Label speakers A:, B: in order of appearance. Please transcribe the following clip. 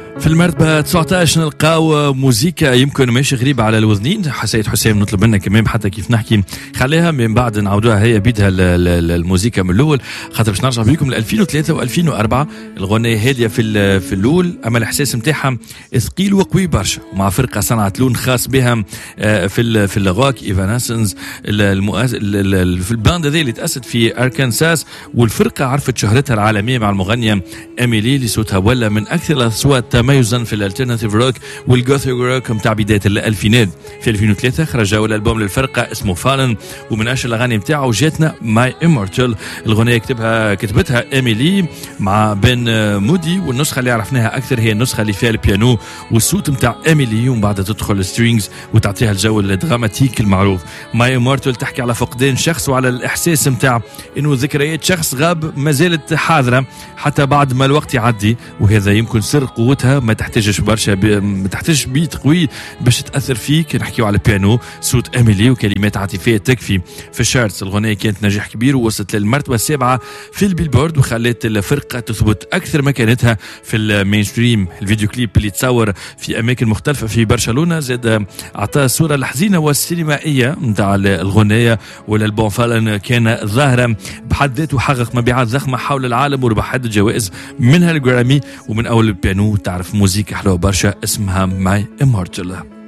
A: في المرتبة 19 نلقاو موزيكا يمكن ماشي غريبة على الوذنين. سيد حسام نطلب منك كمان حتى كيف نحكي خليها من بعد نعودوها هي بيدها الموزيكا من الأول، خاطر باش نرجع بيكم ل 2003 و2004. الغنية هادية في الأول، أما الإحساس نتاعها ثقيل وقوي برشا، ومع فرقة صنعت لون خاص بها في الروك ايفانسنس. في الباند هذا اللي تأسست في أركنساس، والفرقة عرفت شهرتها العالمية مع المغنية إيميلي اللي صوتها ولا من أكثر الأصوات تميزا في الالترناتيف روك والجوثيك روك متاع بداية الألفينات. في 2003 خرج أول ألبوم للفرقة اسمه فالن، ومن أشهر الأغاني متاعه جاتنا ماي إمورتال. الغنية كتبتها إيميلي مع بن مودي، والنسخة اللي عرفناها أكثر هي النسخة اللي فيها البيانو والصوت متاع إيميلي، ومن بعد تدخل السترينجز وتعطيها الجو الدراماتيك المعروف. ماي إمورتال تحكي على فقدان شخص وعلى الإحساس متاع إنه ذكريات شخص غاب ما زالت حاضرة حتى بعد ما الوقت يعدي، وهذا يمكن سر قوتها. ما تحتاجش برشا ما تحتاجش بيت قوي باش تأثر فيك. نحكيو على البيانو، صوت إيميلي وكلمات عاطفية تكفي. في الشارتس الغنية كانت نجاح كبير، ووصلت للمرتبة 7 في البيلبورد، وخلت الفرقة تثبت أكثر مكانتها في المين ستريم. الفيديو كليب اللي تصور في أماكن مختلفة في برشلونة زاد أعطى الصورة الحزينة والسينمائية نتاع الغنية. والألبوم فالن كان ظاهرة بحد ذاته، حقق مبيعات ضخمة حول العالم وربح عدة جوائز منها الجرامي. ومن أول البيانو تعرف موزيكا حلوة برشا اسمها ماي إمورتال.